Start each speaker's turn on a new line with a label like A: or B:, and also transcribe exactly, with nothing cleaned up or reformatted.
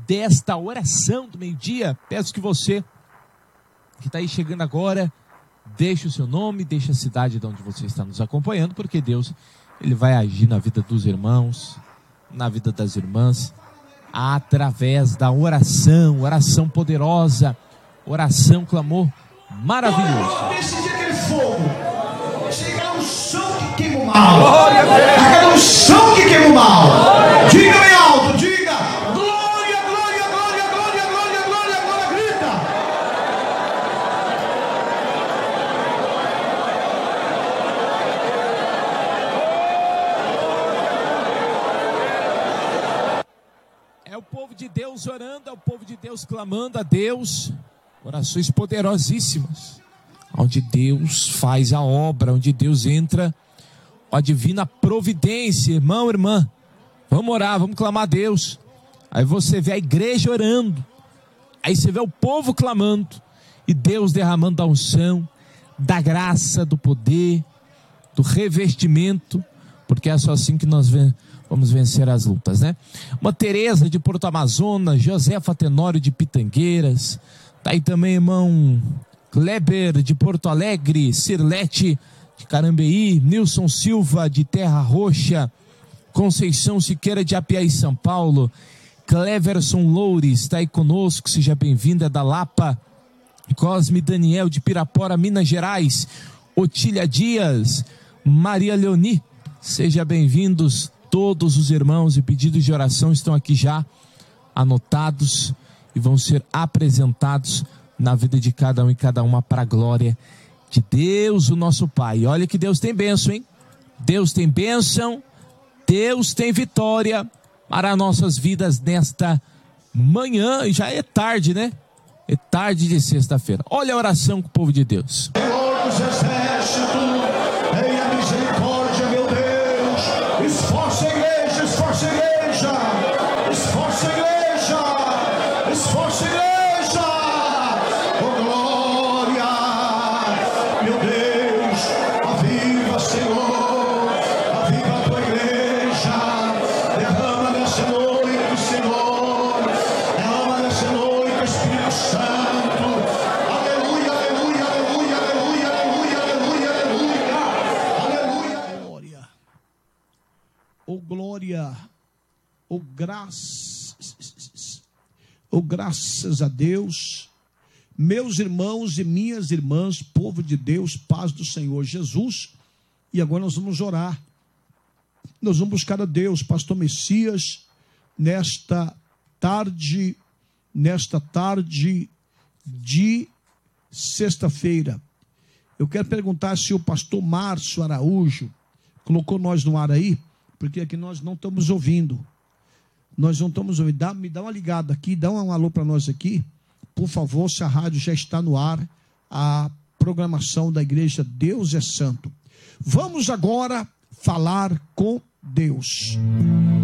A: desta oração do meio-dia. Peço que você que está aí chegando agora, deixe o seu nome, deixe a cidade de onde você está nos acompanhando, porque Deus, Ele vai agir na vida dos irmãos, na vida das irmãs, através da oração, oração poderosa, oração, clamor maravilhoso.
B: Esse dia aquele fogo, chegar no chão que queima o mal, aquele chão que queima o mal, diga bem alto, diga, glória, glória, glória, glória, glória, glória, glória, grita.
A: É o povo de Deus orando, é o povo de Deus clamando a Deus, orações poderosíssimas, onde Deus faz a obra, onde Deus entra, a divina providência. Irmão, irmã, vamos orar, vamos clamar a Deus. Aí você vê a igreja orando, aí você vê o povo clamando, e Deus derramando a unção, da graça, do poder, do revestimento, porque é só assim que nós vamos vencer as lutas, né? Uma Tereza de Porto Amazonas, Josefa Tenório de Pitangueiras, tá aí também irmão Kleber de Porto Alegre, Cirlete de Carambeí, Nilson Silva de Terra Roxa, Conceição Siqueira de Apiaí, São Paulo, Cleverson Loures está aí conosco, seja bem-vinda, da Lapa, Cosme Daniel de Pirapora, Minas Gerais, Otília Dias, Maria Leoni, seja bem-vindos todos os irmãos, e pedidos de oração estão aqui já anotados e vão ser apresentados na vida de cada um e cada uma para a glória de Deus, o nosso Pai. Olha que Deus tem bênção, hein? Deus tem bênção, Deus tem vitória para nossas vidas nesta manhã, e já é tarde, né? É tarde de sexta-feira. Olha a oração com o povo de Deus.
B: Senhor dos exércitos, tenha misericórdia, meu Deus, esforça a igreja, esforça a igreja, esforça a igreja, esforça a igreja. Oh glória, oh graças, oh graças a Deus, meus irmãos e minhas irmãs, povo de Deus, paz do Senhor Jesus. E agora nós vamos orar, nós vamos buscar a Deus, pastor Messias, nesta tarde, nesta tarde de sexta-feira. Eu quero perguntar se o pastor Márcio Araújo colocou nós no ar aí, porque aqui nós não estamos ouvindo. Nós não estamos ouvindo. Dá, me dá uma ligada aqui, dá um alô para nós aqui, por favor, se a rádio já está no ar, a programação da igreja Deus é Santo. Vamos agora falar com Deus.